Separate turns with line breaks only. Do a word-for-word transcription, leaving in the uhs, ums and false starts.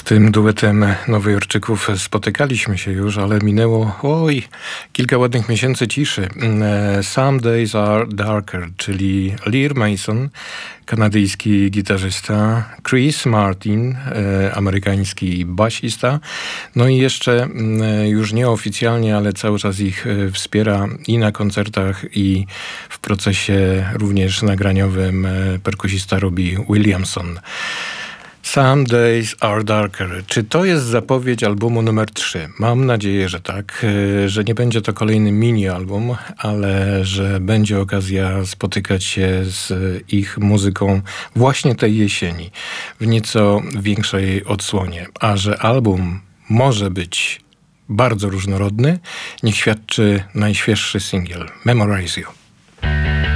tym duetem Nowojorczyków spotykaliśmy się już, ale minęło oj, kilka ładnych miesięcy ciszy. Some Days Are Darker, czyli Lear Mason, kanadyjski gitarzysta, Chris Martin, amerykański basista, no i jeszcze już nieoficjalnie, ale cały czas ich wspiera i na koncertach, i w procesie również nagraniowym perkusista Robbie Williamson. Some Days Are Darker. Czy to jest zapowiedź albumu numer trzy? Mam nadzieję, że tak, że nie będzie to kolejny mini-album, ale że będzie okazja spotykać się z ich muzyką właśnie tej jesieni, w nieco większej odsłonie. A że album może być bardzo różnorodny, niech świadczy najświeższy singiel Memorize You.